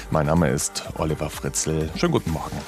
Mein Name ist Oliver Fritzl. Schönen guten Morgen.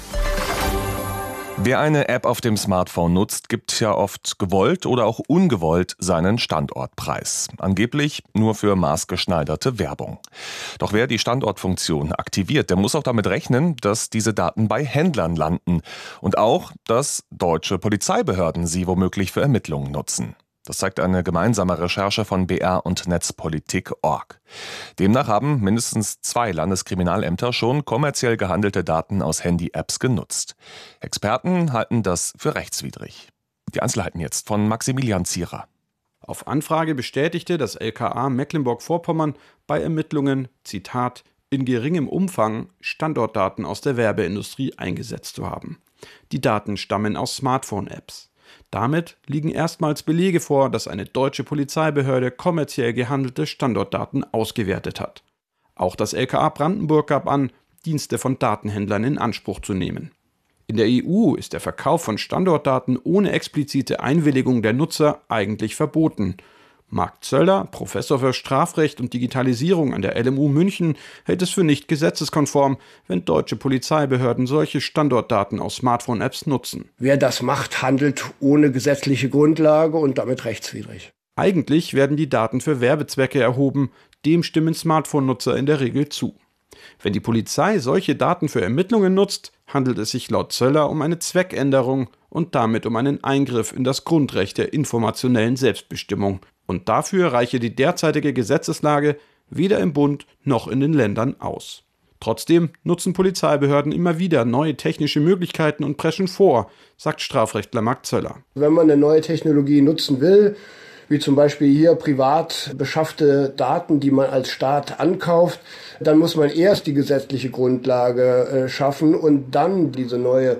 Wer eine App auf dem Smartphone nutzt, gibt ja oft gewollt oder auch ungewollt seinen Standort preis. Angeblich nur für maßgeschneiderte Werbung. Doch wer die Standortfunktion aktiviert, der muss auch damit rechnen, dass diese Daten bei Händlern landen. Und auch, dass deutsche Polizeibehörden sie womöglich für Ermittlungen nutzen. Das zeigt eine gemeinsame Recherche von BR und Netzpolitik.org. Demnach haben mindestens 2 Landeskriminalämter schon kommerziell gehandelte Daten aus Handy-Apps genutzt. Experten halten das für rechtswidrig. Die Einzelheiten jetzt von Maximilian Zierer. Auf Anfrage bestätigte das LKA Mecklenburg-Vorpommern bei Ermittlungen, Zitat, in geringem Umfang Standortdaten aus der Werbeindustrie eingesetzt zu haben. Die Daten stammen aus Smartphone-Apps. Damit liegen erstmals Belege vor, dass eine deutsche Polizeibehörde kommerziell gehandelte Standortdaten ausgewertet hat. Auch das LKA Brandenburg gab an, Dienste von Datenhändlern in Anspruch zu nehmen. In der EU ist der Verkauf von Standortdaten ohne explizite Einwilligung der Nutzer eigentlich verboten. Marc Zöller, Professor für Strafrecht und Digitalisierung an der LMU München, hält es für nicht gesetzeskonform, wenn deutsche Polizeibehörden solche Standortdaten aus Smartphone-Apps nutzen. Wer das macht, handelt ohne gesetzliche Grundlage und damit rechtswidrig. Eigentlich werden die Daten für Werbezwecke erhoben, dem stimmen Smartphone-Nutzer in der Regel zu. Wenn die Polizei solche Daten für Ermittlungen nutzt, handelt es sich laut Zöller um eine Zweckänderung und damit um einen Eingriff in das Grundrecht der informationellen Selbstbestimmung. Und dafür reiche die derzeitige Gesetzeslage weder im Bund noch in den Ländern aus. Trotzdem nutzen Polizeibehörden immer wieder neue technische Möglichkeiten und preschen vor, sagt Strafrechtler Marc Zöller. Wenn man eine neue Technologie nutzen will, wie zum Beispiel hier privat beschaffte Daten, die man als Staat ankauft, dann muss man erst die gesetzliche Grundlage schaffen und dann diese neue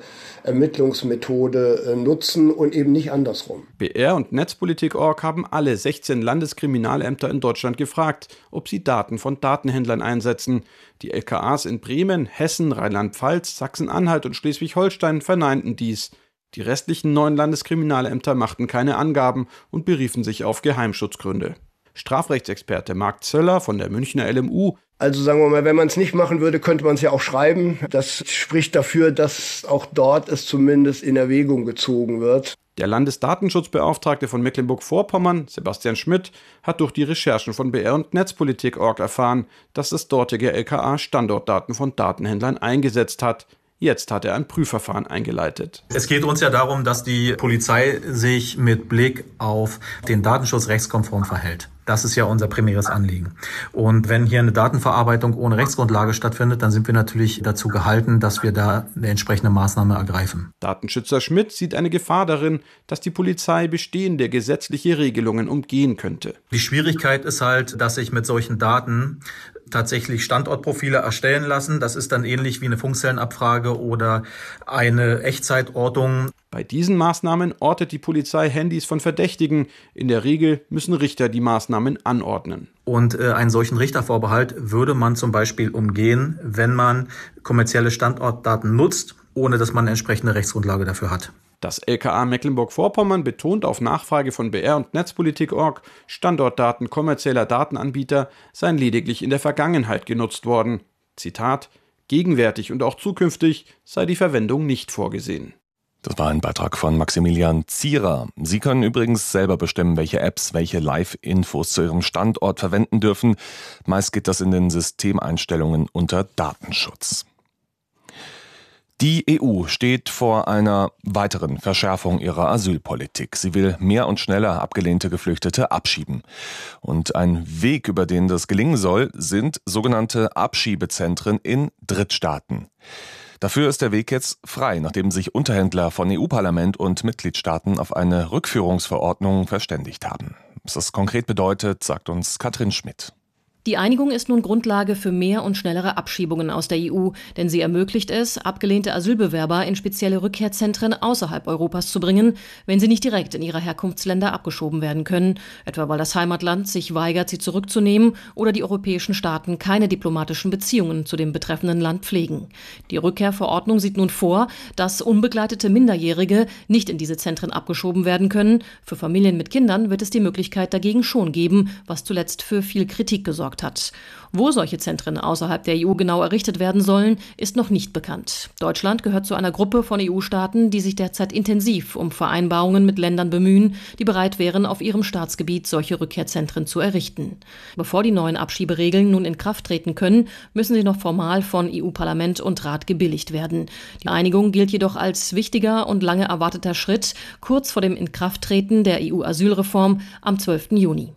Ermittlungsmethode nutzen und eben nicht andersrum. BR und Netzpolitik.org haben alle 16 Landeskriminalämter in Deutschland gefragt, ob sie Daten von Datenhändlern einsetzen. Die LKAs in Bremen, Hessen, Rheinland-Pfalz, Sachsen-Anhalt und Schleswig-Holstein verneinten dies. Die restlichen 9 Landeskriminalämter machten keine Angaben und beriefen sich auf Geheimschutzgründe. Strafrechtsexperte Marc Zöller von der Münchner LMU: Also sagen wir mal, wenn man es nicht machen würde, könnte man es ja auch schreiben. Das spricht dafür, dass auch dort es zumindest in Erwägung gezogen wird. Der Landesdatenschutzbeauftragte von Mecklenburg-Vorpommern, Sebastian Schmidt, hat durch die Recherchen von BR und Netzpolitik.org erfahren, dass das dortige LKA Standortdaten von Datenhändlern eingesetzt hat. Jetzt hat er ein Prüfverfahren eingeleitet. Es geht uns ja darum, dass die Polizei sich mit Blick auf den Datenschutz rechtskonform verhält. Das ist ja unser primäres Anliegen. Und wenn hier eine Datenverarbeitung ohne Rechtsgrundlage stattfindet, dann sind wir natürlich dazu gehalten, dass wir da eine entsprechende Maßnahme ergreifen. Datenschützer Schmidt sieht eine Gefahr darin, dass die Polizei bestehende gesetzliche Regelungen umgehen könnte. Die Schwierigkeit ist halt, dass sich mit solchen Daten tatsächlich Standortprofile erstellen lassen. Das ist dann ähnlich wie eine Funkzellenabfrage oder eine Echtzeitortung. Bei diesen Maßnahmen ortet die Polizei Handys von Verdächtigen. In der Regel müssen Richter die Maßnahmen anordnen. Und einen solchen Richtervorbehalt würde man zum Beispiel umgehen, wenn man kommerzielle Standortdaten nutzt, ohne dass man eine entsprechende Rechtsgrundlage dafür hat. Das LKA Mecklenburg-Vorpommern betont auf Nachfrage von BR und Netzpolitik.org, Standortdaten kommerzieller Datenanbieter seien lediglich in der Vergangenheit genutzt worden. Zitat: Gegenwärtig und auch zukünftig sei die Verwendung nicht vorgesehen. Das war ein Beitrag von Maximilian Zierer. Sie können übrigens selber bestimmen, welche Apps welche Live-Infos zu Ihrem Standort verwenden dürfen. Meist geht das in den Systemeinstellungen unter Datenschutz. Die EU steht vor einer weiteren Verschärfung ihrer Asylpolitik. Sie will mehr und schneller abgelehnte Geflüchtete abschieben. Und ein Weg, über den das gelingen soll, sind sogenannte Abschiebezentren in Drittstaaten. Dafür ist der Weg jetzt frei, nachdem sich Unterhändler von EU-Parlament und Mitgliedstaaten auf eine Rückführungsverordnung verständigt haben. Was das konkret bedeutet, sagt uns Katrin Schmidt. Die Einigung ist nun Grundlage für mehr und schnellere Abschiebungen aus der EU, denn sie ermöglicht es, abgelehnte Asylbewerber in spezielle Rückkehrzentren außerhalb Europas zu bringen, wenn sie nicht direkt in ihre Herkunftsländer abgeschoben werden können, etwa weil das Heimatland sich weigert, sie zurückzunehmen oder die europäischen Staaten keine diplomatischen Beziehungen zu dem betreffenden Land pflegen. Die Rückkehrverordnung sieht nun vor, dass unbegleitete Minderjährige nicht in diese Zentren abgeschoben werden können. Für Familien mit Kindern wird es die Möglichkeit dagegen schon geben, was zuletzt für viel Kritik gesorgt gesorgt hat. Wo solche Zentren außerhalb der EU genau errichtet werden sollen, ist noch nicht bekannt. Deutschland gehört zu einer Gruppe von EU-Staaten, die sich derzeit intensiv um Vereinbarungen mit Ländern bemühen, die bereit wären, auf ihrem Staatsgebiet solche Rückkehrzentren zu errichten. Bevor die neuen Abschieberegeln nun in Kraft treten können, müssen sie noch formal von EU-Parlament und Rat gebilligt werden. Die Einigung gilt jedoch als wichtiger und lange erwarteter Schritt kurz vor dem Inkrafttreten der EU-Asylreform am 12. Juni.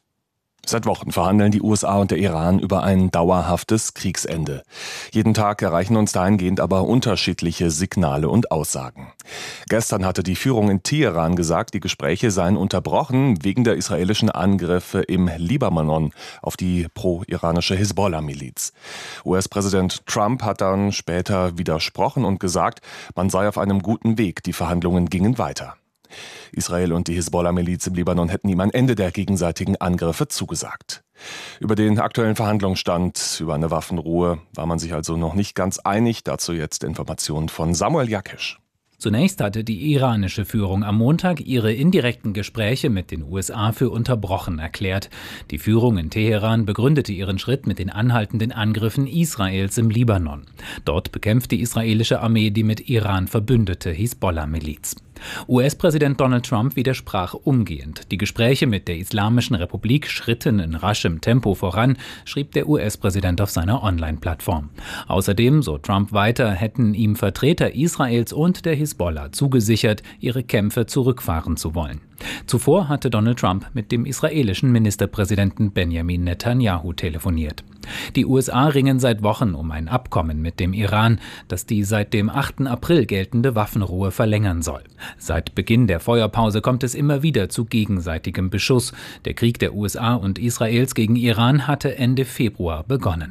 Seit Wochen verhandeln die USA und der Iran über ein dauerhaftes Kriegsende. Jeden Tag erreichen uns dahingehend aber unterschiedliche Signale und Aussagen. Gestern hatte die Führung in Teheran gesagt, die Gespräche seien unterbrochen wegen der israelischen Angriffe im Libanon auf die pro-iranische Hisbollah-Miliz. US-Präsident Trump hat dann später widersprochen und gesagt, man sei auf einem guten Weg, die Verhandlungen gingen weiter. Israel und die Hisbollah-Miliz im Libanon hätten ihm ein Ende der gegenseitigen Angriffe zugesagt. Über den aktuellen Verhandlungsstand, über eine Waffenruhe, war man sich also noch nicht ganz einig. Dazu jetzt Informationen von Samuel Jakisch. Zunächst hatte die iranische Führung am Montag ihre indirekten Gespräche mit den USA für unterbrochen erklärt. Die Führung in Teheran begründete ihren Schritt mit den anhaltenden Angriffen Israels im Libanon. Dort bekämpft die israelische Armee die mit Iran verbündete Hisbollah-Miliz. US-Präsident Donald Trump widersprach umgehend. Die Gespräche mit der Islamischen Republik schritten in raschem Tempo voran, schrieb der US-Präsident auf seiner Online-Plattform. Außerdem, so Trump weiter, hätten ihm Vertreter Israels und der Hisbollah zugesichert, ihre Kämpfe zurückfahren zu wollen. Zuvor hatte Donald Trump mit dem israelischen Ministerpräsidenten Benjamin Netanyahu telefoniert. Die USA ringen seit Wochen um ein Abkommen mit dem Iran, das die seit dem 8. April geltende Waffenruhe verlängern soll. Seit Beginn der Feuerpause kommt es immer wieder zu gegenseitigem Beschuss. Der Krieg der USA und Israels gegen Iran hatte Ende Februar begonnen.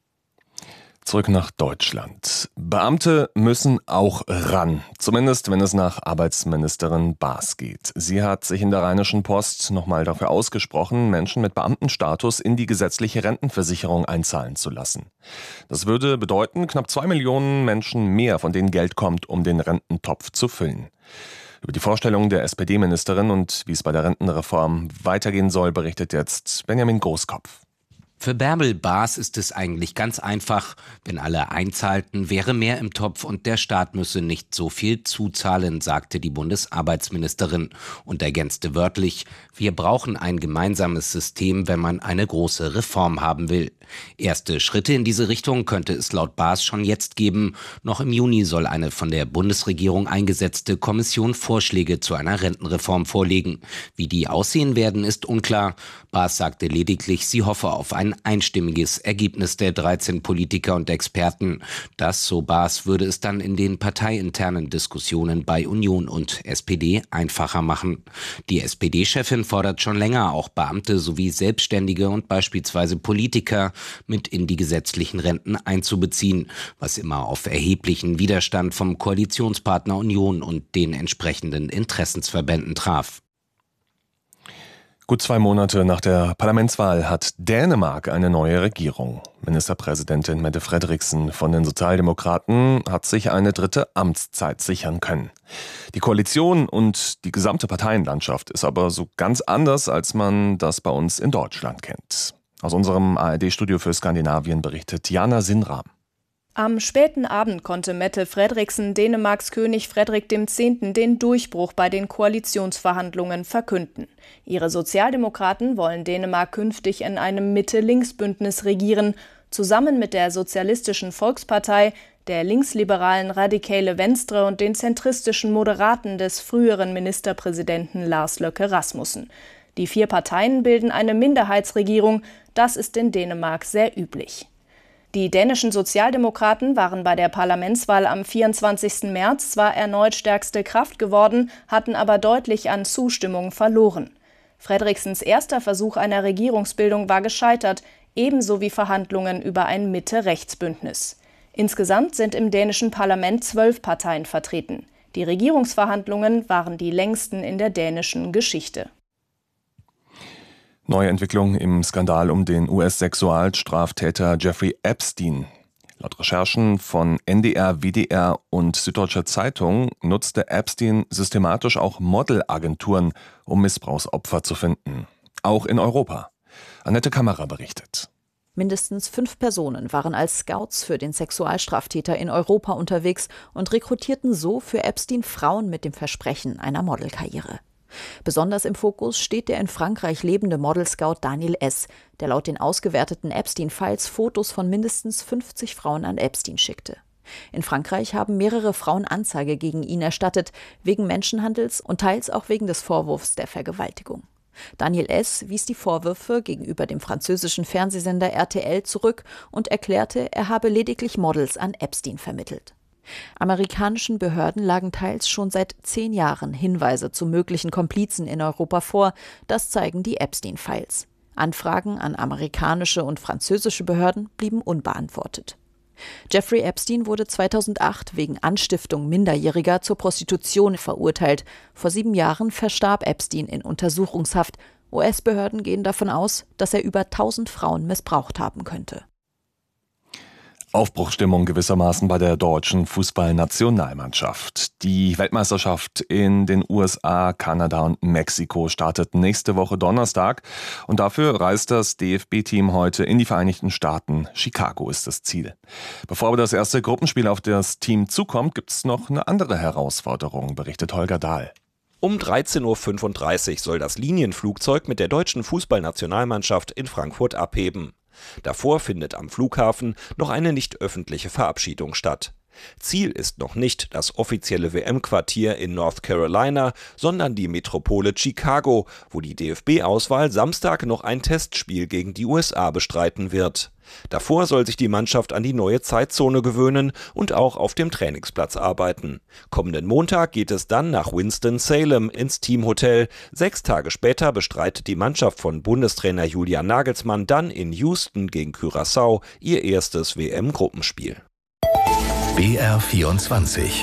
Zurück nach Deutschland. Beamte müssen auch ran, zumindest wenn es nach Arbeitsministerin Baas geht. Sie hat sich in der Rheinischen Post nochmal dafür ausgesprochen, Menschen mit Beamtenstatus in die gesetzliche Rentenversicherung einzahlen zu lassen. Das würde bedeuten, knapp 2 Millionen Menschen mehr, von denen Geld kommt, um den Rententopf zu füllen. Über die Vorstellungen der SPD-Ministerin und wie es bei der Rentenreform weitergehen soll, berichtet jetzt Benjamin Großkopf. Für Bärbel Baas ist es eigentlich ganz einfach. Wenn alle einzahlten, wäre mehr im Topf und der Staat müsse nicht so viel zuzahlen, sagte die Bundesarbeitsministerin und ergänzte wörtlich: Wir brauchen ein gemeinsames System, wenn man eine große Reform haben will. Erste Schritte in diese Richtung könnte es laut Baas schon jetzt geben. Noch im Juni soll eine von der Bundesregierung eingesetzte Kommission Vorschläge zu einer Rentenreform vorlegen. Wie die aussehen werden, ist unklar. Baas sagte lediglich, sie hoffe auf ein einstimmiges Ergebnis der 13 Politiker und Experten. Das, so Baas, würde es dann in den parteiinternen Diskussionen bei Union und SPD einfacher machen. Die SPD-Chefin fordert schon länger, auch Beamte sowie Selbstständige und beispielsweise Politiker mit in die gesetzlichen Renten einzubeziehen, was immer auf erheblichen Widerstand vom Koalitionspartner Union und den entsprechenden Interessensverbänden traf. Gut 2 Monate nach der Parlamentswahl hat Dänemark eine neue Regierung. Ministerpräsidentin Mette Frederiksen von den Sozialdemokraten hat sich eine 3. Amtszeit sichern können. Die Koalition und die gesamte Parteienlandschaft ist aber so ganz anders, als man das bei uns in Deutschland kennt. Aus unserem ARD-Studio für Skandinavien berichtet Jana Sinram. Am späten Abend konnte Mette Frederiksen Dänemarks König Frederik X. den Durchbruch bei den Koalitionsverhandlungen verkünden. Ihre Sozialdemokraten wollen Dänemark künftig in einem Mitte-Links-Bündnis regieren, zusammen mit der Sozialistischen Volkspartei, der linksliberalen Radikale Venstre und den zentristischen Moderaten des früheren Ministerpräsidenten Lars Løkke Rasmussen. Die 4 Parteien bilden eine Minderheitsregierung, das ist in Dänemark sehr üblich. Die dänischen Sozialdemokraten waren bei der Parlamentswahl am 24. März zwar erneut stärkste Kraft geworden, hatten aber deutlich an Zustimmung verloren. Frederiksens erster Versuch einer Regierungsbildung war gescheitert, ebenso wie Verhandlungen über ein Mitte-Rechts-Bündnis. Insgesamt sind im dänischen Parlament 12 Parteien vertreten. Die Regierungsverhandlungen waren die längsten in der dänischen Geschichte. Neue Entwicklung im Skandal um den US-Sexualstraftäter Jeffrey Epstein. Laut Recherchen von NDR, WDR und Süddeutscher Zeitung nutzte Epstein systematisch auch Modelagenturen, um Missbrauchsopfer zu finden. Auch in Europa. Annette Kammerer berichtet. Mindestens 5 Personen waren als Scouts für den Sexualstraftäter in Europa unterwegs und rekrutierten so für Epstein Frauen mit dem Versprechen einer Modelkarriere. Besonders im Fokus steht der in Frankreich lebende Modelscout Daniel S., der laut den ausgewerteten Epstein-Files Fotos von mindestens 50 Frauen an Epstein schickte. In Frankreich haben mehrere Frauen Anzeige gegen ihn erstattet, wegen Menschenhandels und teils auch wegen des Vorwurfs der Vergewaltigung. Daniel S. wies die Vorwürfe gegenüber dem französischen Fernsehsender RTL zurück und erklärte, er habe lediglich Models an Epstein vermittelt. Amerikanischen Behörden lagen teils schon seit 10 Jahren Hinweise zu möglichen Komplizen in Europa vor. Das zeigen die Epstein-Files. Anfragen an amerikanische und französische Behörden blieben unbeantwortet. Jeffrey Epstein wurde 2008 wegen Anstiftung Minderjähriger zur Prostitution verurteilt. Vor 7 Jahren verstarb Epstein in Untersuchungshaft. US-Behörden gehen davon aus, dass er über 1000 Frauen missbraucht haben könnte. Aufbruchsstimmung gewissermaßen bei der deutschen Fußballnationalmannschaft. Die Weltmeisterschaft in den USA, Kanada und Mexiko startet nächste Woche Donnerstag. Und dafür reist das DFB-Team heute in die Vereinigten Staaten. Chicago ist das Ziel. Bevor aber das erste Gruppenspiel auf das Team zukommt, gibt es noch eine andere Herausforderung, berichtet Holger Dahl. Um 13:35 Uhr soll das Linienflugzeug mit der deutschen Fußballnationalmannschaft in Frankfurt abheben. Davor findet am Flughafen noch eine nicht öffentliche Verabschiedung statt. Ziel ist noch nicht das offizielle WM-Quartier in North Carolina, sondern die Metropole Chicago, wo die DFB-Auswahl Samstag noch ein Testspiel gegen die USA bestreiten wird. Davor soll sich die Mannschaft an die neue Zeitzone gewöhnen und auch auf dem Trainingsplatz arbeiten. Kommenden Montag geht es dann nach Winston-Salem ins Teamhotel. 6 Tage später bestreitet die Mannschaft von Bundestrainer Julian Nagelsmann dann in Houston gegen Curaçao ihr erstes WM-Gruppenspiel. BR24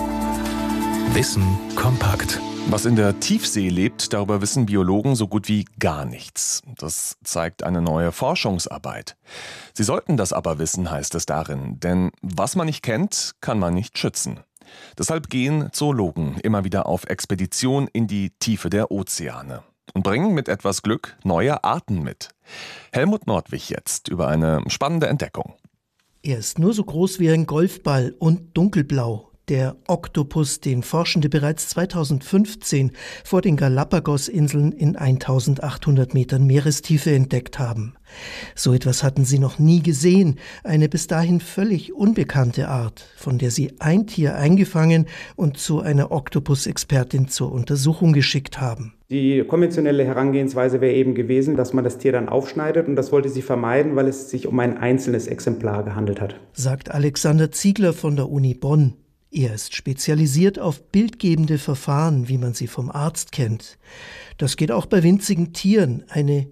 Wissen kompakt. Was in der Tiefsee lebt, darüber wissen Biologen so gut wie gar nichts. Das zeigt eine neue Forschungsarbeit. Sie sollten das aber wissen, heißt es darin, denn was man nicht kennt, kann man nicht schützen. Deshalb gehen Zoologen immer wieder auf Expedition in die Tiefe der Ozeane und bringen mit etwas Glück neue Arten mit. Helmut Nordwig jetzt über eine spannende Entdeckung. Er ist nur so groß wie ein Golfball und dunkelblau. Der Oktopus, den Forschende bereits 2015 vor den Galapagos-Inseln in 1800 Metern Meerestiefe entdeckt haben. So etwas hatten sie noch nie gesehen, eine bis dahin völlig unbekannte Art, von der sie ein Tier eingefangen und zu einer Oktopus-Expertin zur Untersuchung geschickt haben. Die konventionelle Herangehensweise wäre eben gewesen, dass man das Tier dann aufschneidet, und das wollte sie vermeiden, weil es sich um ein einzelnes Exemplar gehandelt hat. Sagt Alexander Ziegler von der Uni Bonn. Er ist spezialisiert auf bildgebende Verfahren, wie man sie vom Arzt kennt. Das geht auch bei winzigen Tieren. Eine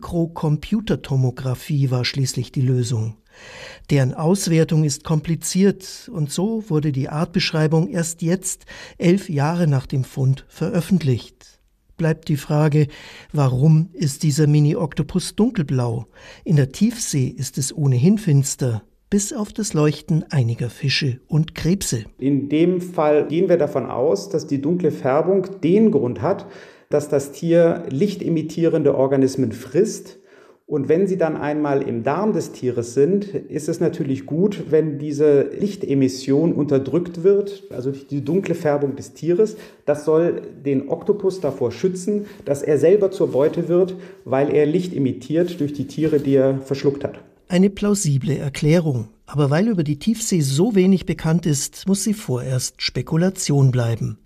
Mikrocomputertomographie war schließlich die Lösung. Deren Auswertung ist kompliziert und so wurde die Artbeschreibung erst jetzt, 11 Jahre nach dem Fund, veröffentlicht. Bleibt die Frage, warum ist dieser Mini-Oktopus dunkelblau? In der Tiefsee ist es ohnehin finster, bis auf das Leuchten einiger Fische und Krebse. In dem Fall gehen wir davon aus, dass die dunkle Färbung den Grund hat, dass das Tier lichtemittierende Organismen frisst. Und wenn sie dann einmal im Darm des Tieres sind, ist es natürlich gut, wenn diese Lichtemission unterdrückt wird, also die dunkle Färbung des Tieres. Das soll den Oktopus davor schützen, dass er selber zur Beute wird, weil er Licht emittiert durch die Tiere, die er verschluckt hat. Eine plausible Erklärung. Aber weil über die Tiefsee so wenig bekannt ist, muss sie vorerst Spekulation bleiben.